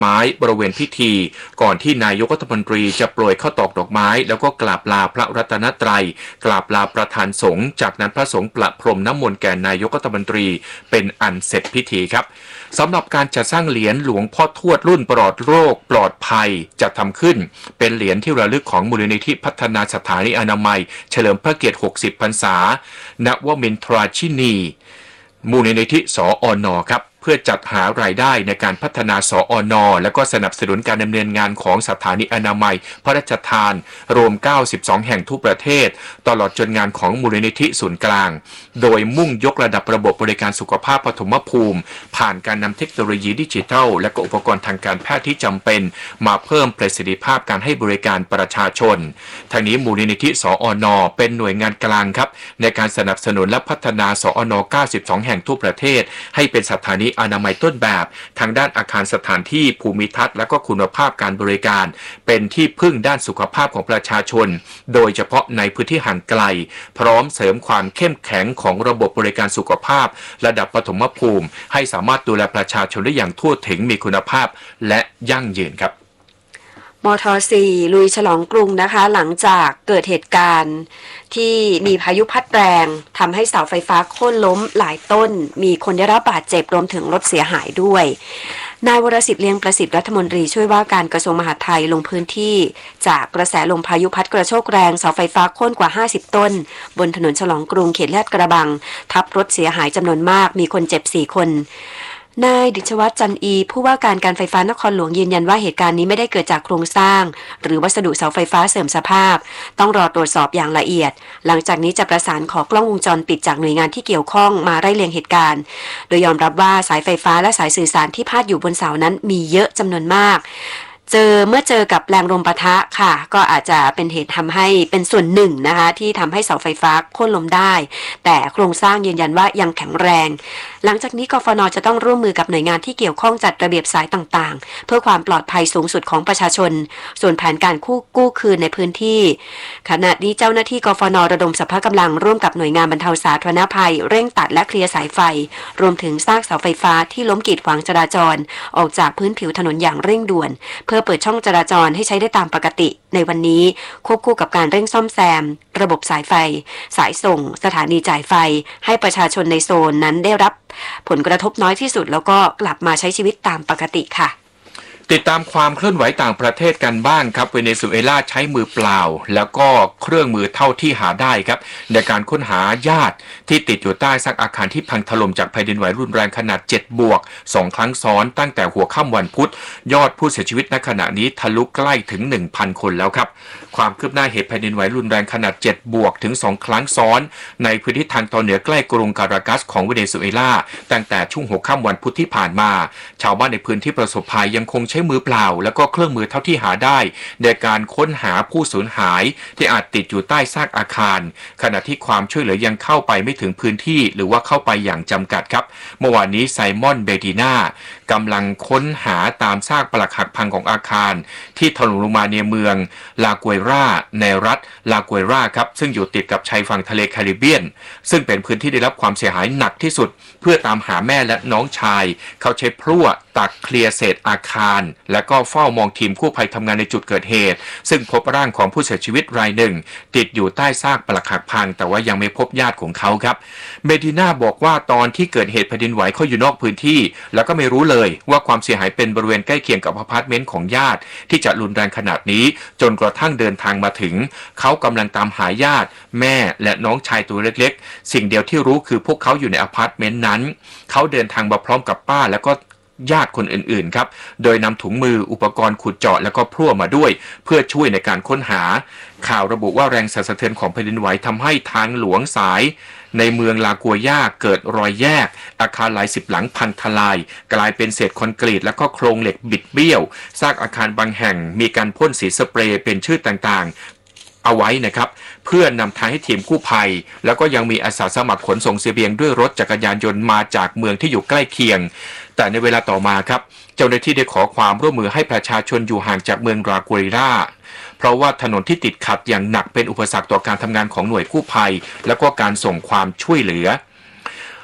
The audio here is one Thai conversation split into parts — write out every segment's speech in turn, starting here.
ไม้บริเวณพิธีก่อนที่นายกรัฐมนตรีจะโปรยข้าวตอกดอกไม้แล้วก็กราบลาพระรัตนตรัยกราบลาประธานสงฆ์จากนั้นพระสงฆ์ประพรมน้ำมนต์แก่นายกรัฐมนตรีเป็นอันเสร็จพิธีครับสำหรับการจัดสร้างเหรียญหลวงพ่อทวดรุ่นปลอดโรคปลอดภัยจะทำขึ้นเป็นเหรียญที่ระลึกของมูลนิธิพัฒนาสถานีอนามัยเฉลิมพระเกียรติ60 พรรษานวมินทราชินีมูลนิธิสอนครับเพื่อจัดหารายได้ในการพัฒนาสอนและก็สนับสนุนการดำเนินงานของสถานีอนามัยพระราชทานรวม92แห่งทั่วประเทศตลอดจนงานของมูลนิธิศูนย์กลางโดยมุ่งยกระดับระบบบริการสุขภาพปฐมภูมิผ่านการนำเทคโนโลยีดิจิทัลและก็อุปกรณ์ทางการแพทย์ที่จำเป็นมาเพิ่มประสิทธิภาพการให้บริการประชาชนทางนี้มูลนิธิสอนเป็นหน่วยงานกลางครับในการสนับสนุนและพัฒนาสอน92แห่งทั่วประเทศให้เป็นสถานีอนามัยต้นแบบทางด้านอาคารสถานที่ภูมิทัศน์และก็คุณภาพการบริการเป็นที่พึ่งด้านสุขภาพของประชาชนโดยเฉพาะในพื้นที่ห่างไกลพร้อมเสริมความเข้มแข็งของระบบบริการสุขภาพระดับปฐมภูมิให้สามารถดูแลประชาชนได้อย่างทั่วถึงมีคุณภาพและยั่งยืนครับมท.4 ลุยฉลองกรุงนะคะหลังจากเกิดเหตุการณ์ที่มีพายุพัดแรงทำให้เสาไฟฟ้าโค่นล้มหลายต้นมีคนได้รับบาดเจ็บรวมถึงรถเสียหายด้วยนายวรสิทธิ์เลียงประสิทธิ์รัฐมนตรีช่วยว่าการกระทรวงมหาดไทยลงพื้นที่จากกระแสลมพายุพัดกระโชกแรงเสาไฟฟ้าโค่นกว่า50ต้นบนถนนฉลองกรุงเขตลาดกระบังทับรถเสียหายจำนวนมากมีคนเจ็บ4คนนายดิษวัฒน์จันอีผู้ว่าการไฟฟ้านครหลวงยืนยันว่าเหตุการณ์นี้ไม่ได้เกิดจากโครงสร้างหรือวัสดุเสาไฟฟ้าเสื่อมสภาพต้องรอตรวจสอบอย่างละเอียดหลังจากนี้จะประสานขอกล้องวงจรปิดจากหน่วยงานที่เกี่ยวข้องมาไล่เลียงเหตุการณ์โดยยอมรับว่าสายไฟฟ้าและสายสื่อสารที่พาดอยู่บนเสานั้นมีเยอะจำนวนมากเมื่อเจอกับแรงลมปะทะค่ะก็อาจจะเป็นเหตุทำให้เป็นส่วนหนึ่งนะคะที่ทำให้เสาไฟฟ้าโค่นล้มได้แต่โครงสร้างยืนยันว่ายังแข็งแรงหลังจากนี้กฟน.จะต้องร่วมมือกับหน่วยงานที่เกี่ยวข้องจัดระเบียบสายต่างๆเพื่อความปลอดภัยสูงสุดของประชาชนส่วนแผนการกู้คืนในพื้นที่ขณะนี้เจ้าหน้าที่กฟน.ระดมสรรพกำลังร่วมกับหน่วยงานบรรเทาสาธารณภัยเร่งตัดและเคลียร์สายไฟรวมถึงซากเสาไฟฟ้าที่ล้มกีดขวางจราจรออกจากพื้นผิวถนนอย่างเร่งด่วนเพื่อเปิดช่องจราจรให้ใช้ได้ตามปกติในวันนี้ควบคู่กับการเร่งซ่อมแซมระบบสายไฟสายส่งสถานีจ่ายไฟให้ประชาชนในโซนนั้นได้รับผลกระทบน้อยที่สุดแล้วก็กลับมาใช้ชีวิตตามปกติค่ะติดตามความเคลื่อนไหวต่างประเทศกันบ้างครับเวเนซุเอลาใช้มือเปล่าแล้วก็เครื่องมือเท่าที่หาได้ครับในการค้นหาญาติที่ติดอยู่ใต้ซากอาคารที่พังถล่มจากแผ่นดินไหวรุนแรงขนาด7บวก2ครั้งซ้อนตั้งแต่หัวค่ำวันพุธยอดผู้เสียชีวิตณขณะนี้ทะลุใกล้ถึง 1,000 คนแล้วครับความคืบหน้าเหตุแผ่นดินไหวรุนแรงขนาด7บวกถึง2ครั้งซ้อนในพื้นที่ทางตอนเหนือใกล้กรุงการากัสของเวเนซุเอลาตั้งแต่ช่วงหัวค่ำวันพุธที่ผ่านมาชาวบ้านในพื้นที่ประสบภัยยังคงใช้มือเปล่าแล้วก็เครื่องมือเท่าที่หาได้ในการค้นหาผู้สูญหายที่อาจติดอยู่ใต้ซากอาคารขณะที่ความช่วยเหลือยังเข้าไปไม่ถึงพื้นที่หรือว่าเข้าไปอย่างจำกัดครับเมื่อวานนี้ไซมอนเบดีน่ากำลังค้นหาตามซากปรักหักพังของอาคารที่ถล่มลงมาในเมืองลากัวราในรัฐลากัวราครับซึ่งอยู่ติดกับชายฝั่งทะเลแคริบเบียนซึ่งเป็นพื้นที่ได้รับความเสียหายหนักที่สุดเพื่อตามหาแม่และน้องชายเขาใช้พลั่วตักเคลียร์เศษอาคารและก็เฝ้ามองทีมกู้ภัยทำงานในจุดเกิดเหตุซึ่งพบร่างของผู้เสียชีวิตรายหนึ่งติดอยู่ใต้ซากปรักหักพังแต่ว่ายังไม่พบญาติของเขาครับเมดิน่าบอกว่าตอนที่เกิดเหตุแผ่นดินไหวเขาอยู่นอกพื้นที่แล้วก็ไม่รู้เลยว่าความเสียหายเป็นบริเวณใกล้เคียงกับอพาร์ตเมนต์ของญาติที่จะรุนแรงขนาดนี้จนกระทั่งเดินทางมาถึงเขากำลังตามหาญาติแม่และน้องชายตัวเล็กๆสิ่งเดียวที่รู้คือพวกเขาอยู่ในอพาร์ตเมนต์นั้นเขาเดินทางมาพร้อมกับป้าแล้วก็ญาติคนอื่นๆครับโดยนำถุงมืออุปกรณ์ขุดเจาะแล้วก็พลั่วมาด้วยเพื่อช่วยในการค้นหาข่าวระบุว่าแรงสั่นสะเทือนของแผ่นดินไหวทำให้ทางหลวงสายในเมืองลากัวย่าเกิดรอยแยกอาคารหลายสิบหลังพังทลายกลายเป็นเศษคอนกรีตแล้วก็โครงเหล็กบิดเบี้ยวซากอาคารบางแห่งมีการพ่นสีสเปรย์เป็นชื่อต่างๆเอาไว้นะครับเพื่อนำทางให้ทีมกู้ภัยแล้วก็ยังมีอาสาสมัครขนส่งเสบียงด้วยรถจักรยานยนต์มาจากเมืองที่อยู่ใกล้เคียงแต่ในเวลาต่อมาครับเจ้าหน้าที่ได้ขอความร่วมมือให้ประชาชนอยู่ห่างจากเมืองรากัวราเพราะว่าถนนที่ติดขัดอย่างหนักเป็นอุปสรรคต่อการทำงานของหน่วยกู้ภัยแล้วก็การส่งความช่วยเหลือ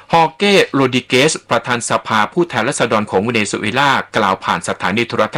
ฮอเก้ โรดิเกสประธานสภาผู้แทนราษฎรของเวเนซุเอลากล่าวผ่านสถานีโทรทัศน์